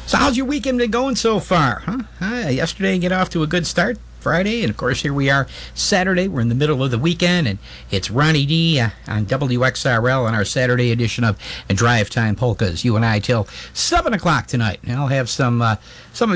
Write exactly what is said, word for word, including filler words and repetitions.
So how's your weekend been going so far? Huh? Uh, yesterday, get off to a good start. Friday, and of course here we are Saturday. We're in the middle of the weekend, and it's Ronnie D uh, on W X R L on our Saturday edition of Drive Time Polkas. You and I till seven o'clock tonight, and I'll have some uh, some of